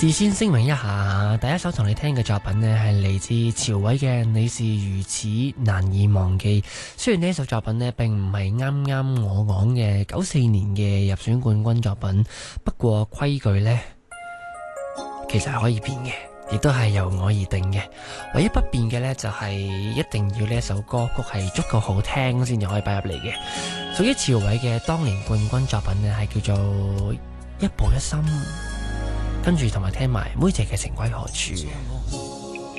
事先聲明一下，第一首同你聽嘅作品呢係嚟自朝偉嘅《你是如此難以忘記》。雖然呢首作品呢並唔係啱啱我講嘅94年嘅入選冠軍作品，不過規矩呢其實係可以變嘅，亦都係由我而定嘅。唯一不變嘅呢就係一定要呢一首歌曲係足夠好聽先至可以擺入嚟嘅。屬於朝偉嘅當年冠軍作品呢係叫做《一步一心》。跟住同埋聽埋妹姐嘅情歸何處。